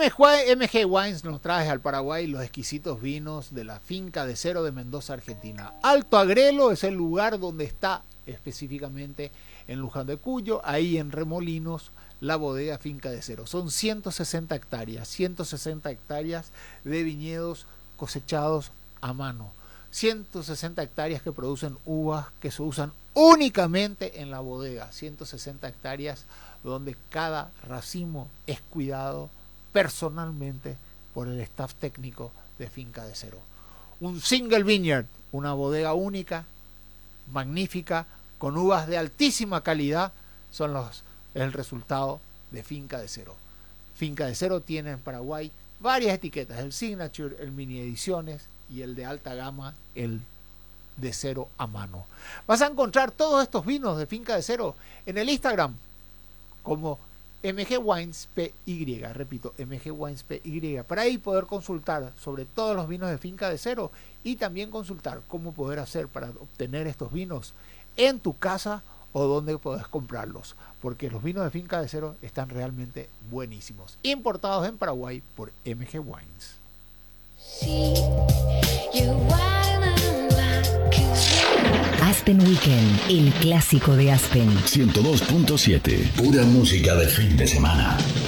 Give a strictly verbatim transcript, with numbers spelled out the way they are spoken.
M G Wines nos trae al Paraguay los exquisitos vinos de la Finca de Cero de Mendoza, Argentina. Alto Agrelo es el lugar donde está específicamente en Luján de Cuyo, ahí en Remolinos, la bodega Finca de Cero. Son ciento sesenta hectáreas, ciento sesenta hectáreas de viñedos cosechados a mano. ciento sesenta hectáreas que producen uvas que se usan únicamente en la bodega. ciento sesenta hectáreas donde cada racimo es cuidado personalmente por el staff técnico de Finca de Cero. Un single vineyard, una bodega única, magnífica, con uvas de altísima calidad, son los, el resultado de Finca de Cero. Finca de Cero tiene en Paraguay varias etiquetas, el Signature, el Mini Ediciones y el de alta gama, el de Cero a mano. Vas a encontrar todos estos vinos de Finca de Cero en el Instagram como M G Wines P Y, repito, M G Wines P Y, para ahí poder consultar sobre todos los vinos de Finca de Cero y también consultar cómo poder hacer para obtener estos vinos en tu casa o donde podés comprarlos, porque los vinos de Finca de Cero están realmente buenísimos, importados en Paraguay por M G Wines. Aspen Weekend, el clásico de Aspen. ciento dos punto siete, pura música de fin de semana.